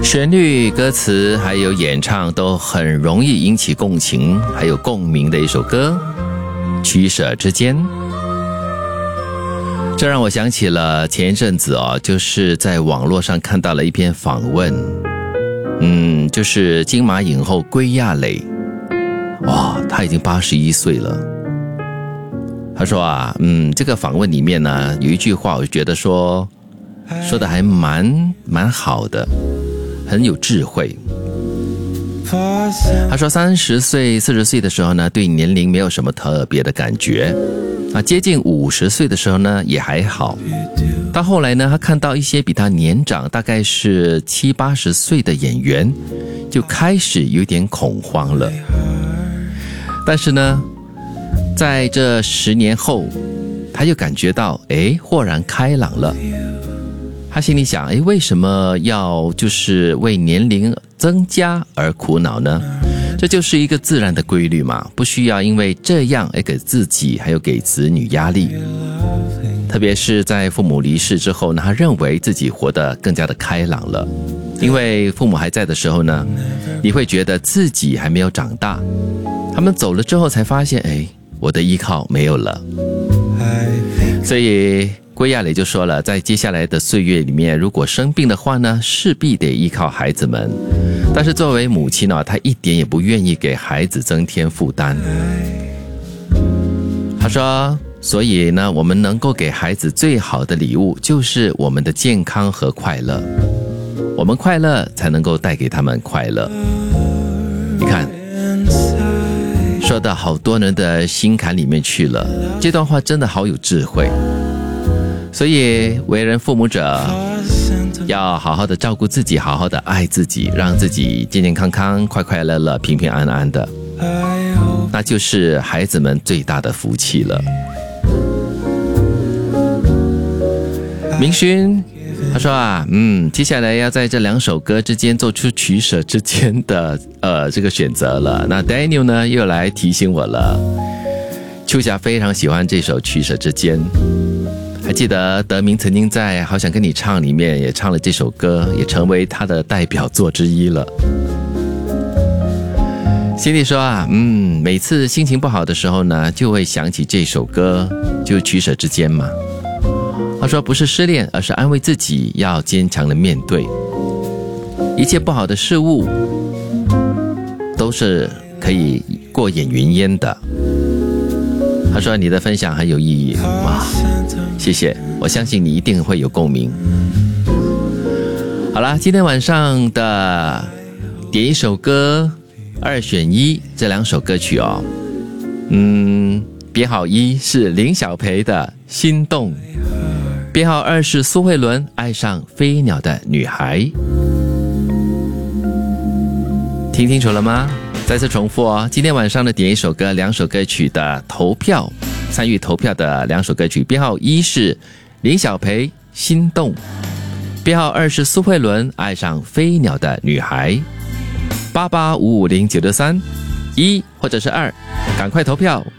旋律、歌词还有演唱都很容易引起共情还有共鸣的一首歌，取舍之间。这让我想起了前一阵子就是在网络上看到了一篇访问，就是金马影后归亚蕾，她已经81岁了。他说这个访问里面呢有一句话，我觉得说的还蛮好的，很有智慧。他说30岁、40岁的时候呢，对年龄没有什么特别的感觉，接近50岁的时候呢也还好。到后来呢，他看到一些比他年长大概是70、80岁的演员，就开始有点恐慌了。但是呢，在这10年后，他就感觉到豁然开朗了。他心里想，为什么要就是为年龄增加而苦恼呢？这就是一个自然的规律嘛，不需要因为这样给自己还有给子女压力。特别是在父母离世之后呢，他认为自己活得更加的开朗了。因为父母还在的时候呢，你会觉得自己还没有长大，他们走了之后才发现，我的依靠没有了。所以归亚蕾就说了，在接下来的岁月里面，如果生病的话呢，势必得依靠孩子们。但是作为母亲她一点也不愿意给孩子增添负担。她说，所以呢，我们能够给孩子最好的礼物就是我们的健康和快乐，我们快乐才能够带给他们快乐。你看，说到好多人的心坎里面去了，这段话真的好有智慧。所以为人父母者要好好的照顾自己，好好的爱自己，让自己健健康康、快快乐乐、平平安安的，那就是孩子们最大的福气了。明勋他说接下来要在这2首歌之间做出取舍之间的这个选择了。那 Daniel 呢又来提醒我了，秋霞非常喜欢这首取舍之间。还记得德明曾经在《好想跟你唱》里面也唱了这首歌，也成为他的代表作之一了。心里说每次心情不好的时候呢，就会想起这首歌，就取舍之间嘛。他说不是失恋，而是安慰自己要坚强的面对一切不好的事物，都是可以过眼云烟的。他说你的分享很有意义，谢谢，我相信你一定会有共鸣。好啦，今天晚上的点一首歌2选1，这2首歌曲编号1是林小培的心动，编号2是苏慧伦爱上飞鸟的女孩。听清楚了吗？再次重复今天晚上的点一首歌2首歌曲的投票，参与投票的2首歌曲，编号1是林小培心动，编号2是苏慧伦爱上飞鸟的女孩。88550963 1或者是2，赶快投票。